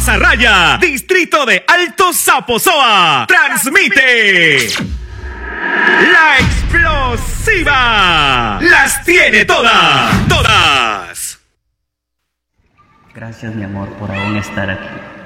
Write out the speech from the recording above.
Mazarraya, distrito de Alto Zaposoa, transmite La Explosiva. Las tiene todas, todas. Gracias, mi amor, por aún estar aquí.